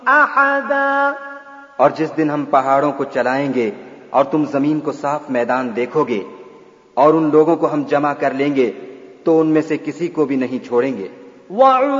أحدا और जिस दिन हम पहाड़ों को चलाएंगे और तुम जमीन को साफ मैदान देखोगे और उन लोगों को हम जमा कर लेंगे तो उनमें से किसी को भी नहीं छोड़ेंगे।